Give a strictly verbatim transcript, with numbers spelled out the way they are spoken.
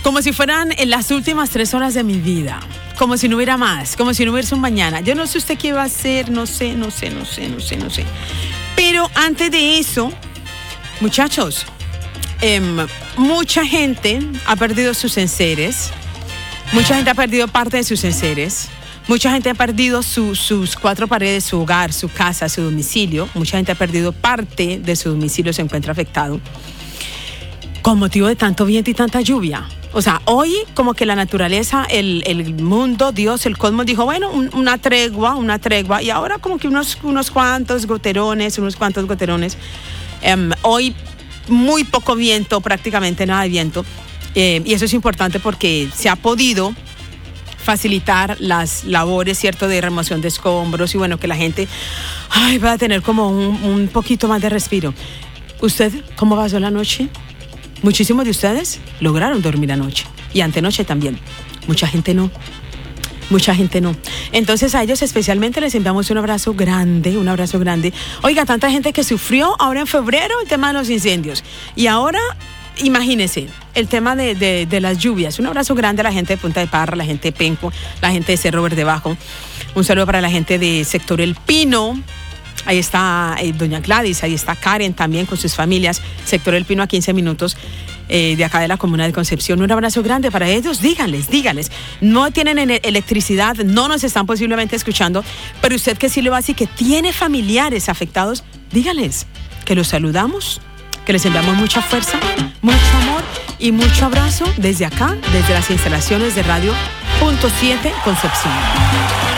como si fueran en las últimas tres horas de mi vida, como si no hubiera más, como si no hubiese un mañana. Yo no sé usted qué va a hacer, no sé, no sé, no sé, no sé, no sé. Pero antes de eso, muchachos, eh, mucha gente ha perdido sus enseres, mucha gente ha perdido parte de sus enseres, mucha gente ha perdido su, sus cuatro paredes, su hogar, su casa, su domicilio. Mucha gente ha perdido parte de su domicilio, se encuentra afectado con motivo de tanto viento y tanta lluvia. O sea, hoy como que la naturaleza, el, el mundo, Dios, el cosmos dijo, bueno, un, una tregua, una tregua. Y ahora como que unos, unos cuantos goterones, unos cuantos goterones. Um, hoy muy poco viento, prácticamente nada de viento. Eh, y eso es importante porque se ha podido facilitar las labores, ¿cierto?, de remoción de escombros y bueno, que la gente ay, va a tener como un, un poquito más de respiro. ¿Usted cómo pasó la noche? Muchísimos de ustedes lograron dormir anoche y antenoche también. Mucha gente no. Mucha gente no. Entonces a ellos especialmente les enviamos un abrazo grande, un abrazo grande. Oiga, tanta gente que sufrió ahora en febrero el tema de los incendios y ahora imagínense, el tema de, de, de las lluvias. Un abrazo grande a la gente de Punta de Parra, la gente de Penco, la gente de Cerro Verde Bajo. Un saludo para la gente de Sector El Pino. Ahí está eh, doña Gladys, ahí está Karen también con sus familias. Sector El Pino a quince minutos eh, de acá de la comuna de Concepción. Un abrazo grande para ellos. Díganles, díganles. No tienen electricidad, no nos están posiblemente escuchando, pero usted que sí lo hace y que tiene familiares afectados, díganles que los saludamos, que les enviamos mucha fuerza, mucho amor y mucho abrazo desde acá, desde las instalaciones de Radio Punto siete Concepción.